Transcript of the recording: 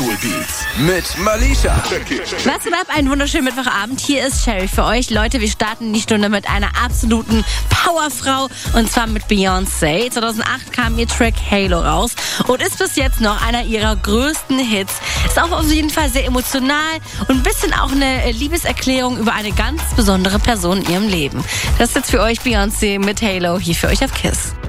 Oldschool Beats mit Malisha. Was ab, einen wunderschönen Mittwochabend. Hier ist Sherry für euch. Leute, wir starten die Stunde mit einer absoluten Powerfrau und zwar mit Beyoncé. 2008 kam ihr Track Halo raus und ist bis jetzt noch einer ihrer größten Hits. Ist auch auf jeden Fall sehr emotional und ein bisschen auch eine Liebeserklärung über eine ganz besondere Person in ihrem Leben. Das ist jetzt für euch Beyoncé mit Halo hier für euch auf KISS.